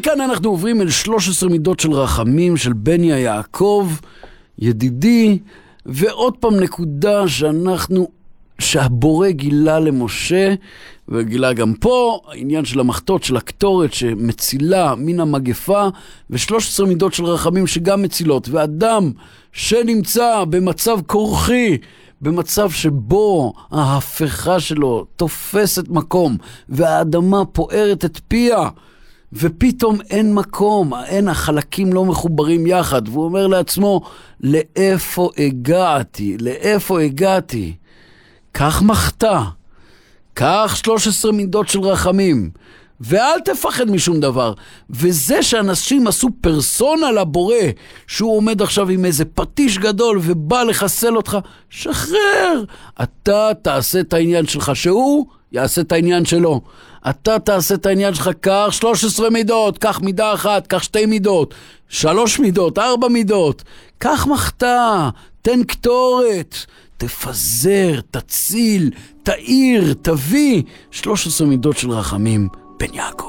מכאן אנחנו עוברים אל 13 מידות של רחמים של בניה יעקב, ידידי, ועוד פעם נקודה שהבורא גילה למשה, וגילה גם פה, העניין של המחתות, של הקטורת שמצילה מן המגפה, ו13 מידות של רחמים שגם מצילות, ואדם שנמצא במצב כורחי, במצב שבו ההפכה שלו תופסת מקום, והאדמה פוערת את פיה, ופתאום אין מקום, החלקים לא מחוברים יחד, והוא אומר לעצמו, לאיפה הגעתי? לאיפה הגעתי? כך מחתה, כך 13 מידות של רחמים, ואל תפחד משום דבר. וזה שאנשים עשו פרסונה לבורא, שהוא עומד עכשיו עם איזה פטיש גדול ובא לחסל אותך, שחרר. אתה תעשה את העניין שלך, שהוא יעשה את העניין שלו. אתה תעשה את העניין שלך, קח 13 מידות, קח מידה אחת, קח 2 מידות, 3 מידות, 4 מידות, קח מחתה, תן קטורת, תפזר, תציל, תאיר, תביא 13 מידות של רחמים בן יעקב.